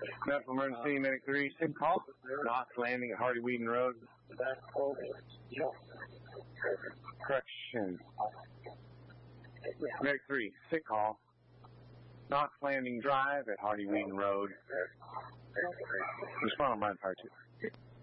Medical emergency, Medic 3, SIG call. Knox landing at Hardy Whedon Road. Correction. Medic 3, SIG call. Knox landing drive at Hardy Whedon Road. Respond on line fire 2.